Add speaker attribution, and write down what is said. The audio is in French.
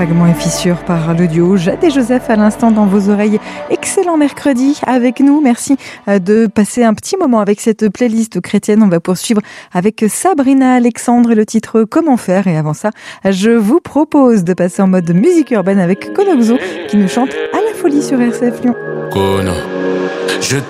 Speaker 1: Fragments et fissures par le duo Jade et Joseph à l'instant dans vos oreilles. Excellent mercredi avec nous. Merci de passer un petit moment avec cette playlist chrétienne. On va poursuivre avec Sabrina Alexandre et le titre Comment faire. Et avant ça, je vous propose de passer en mode musique urbaine avec Konoxo qui nous chante à la folie sur RCF Lyon.
Speaker 2: Kono, je